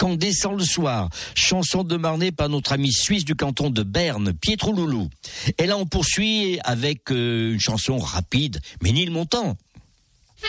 Quand descend le soir, chanson demandée par notre ami suisse du canton de Berne, Pietro Loulou. Et là, on poursuit avec une chanson rapide, mais Nil Montand.